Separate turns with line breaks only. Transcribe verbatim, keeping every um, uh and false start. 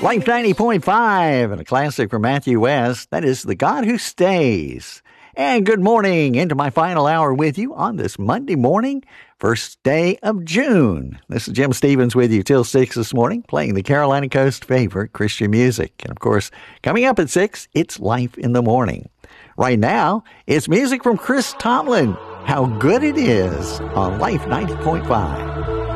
Life ninety point five and a classic from Matthew West. That is The God Who Stays. And good morning into my final hour with you on this Monday morning, first day of June. This is Jim Stevens with you till six this morning, playing the Carolina Coast favorite Christian music. And of course, coming up at six, it's Life in the Morning. Right now, it's music from Chris Tomlin. How Good It Is on Life ninety point five.